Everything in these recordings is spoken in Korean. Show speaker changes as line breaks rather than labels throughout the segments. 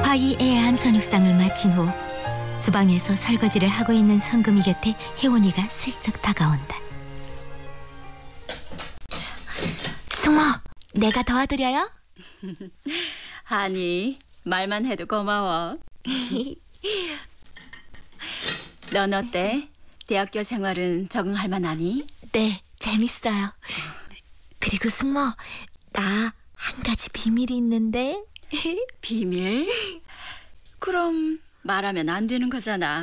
화이애애한 저녁상을 마친 후 주방에서 설거지를 하고 있는 성금이 곁에 혜원이가 슬쩍 다가온다. 숙모, 내가 도와드려요?
아니, 말만 해도 고마워. 넌 어때? 대학교 생활은 적응할 만하니?
네, 재밌어요. 그리고 숙모, 나 한 가지 비밀이 있는데.
비밀? 그럼 말하면 안 되는 거잖아.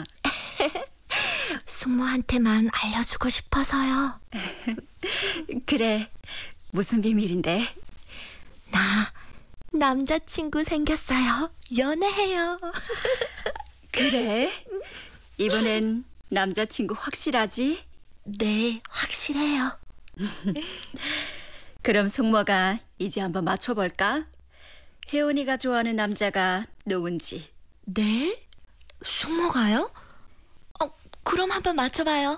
숙모한테만 알려주고 싶어서요.
그래, 무슨 비밀인데?
나 남자친구 생겼어요. 연애해요.
그래? 이번엔 남자친구 확실하지?
네, 확실해요.
그럼 숙모가 이제 한번 맞춰볼까? 혜원이가 좋아하는 남자가 누군지.
네? 숙모가요? 그럼 한번 맞춰봐요.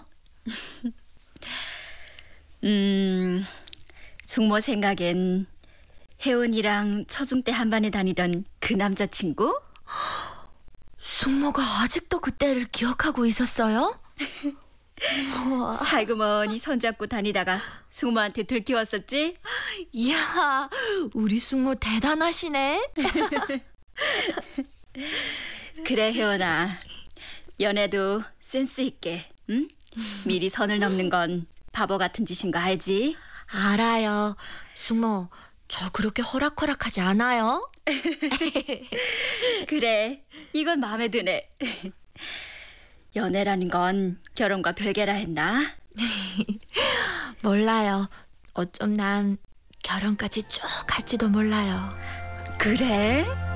숙모 생각엔 혜원이랑 초중 때 한반에 다니던 그 남자친구?
숙모가 아직도 그때를 기억하고 있었어요? 우와.
살그머니 손잡고 다니다가 숙모한테 들키웠었지?
이야, 우리 숙모 대단하시네.
그래, 혜원아. 연애도 센스 있게, 응? 미리 선을 넘는 건 바보 같은 짓인 거 알지?
알아요. 숙모, 저 그렇게 호락호락하지 않아요?
그래, 이건 마음에 드네. 연애라는 건 결혼과 별개라 했나?
몰라요. 어쩜 난 결혼까지 쭉 갈지도 몰라요.
그래?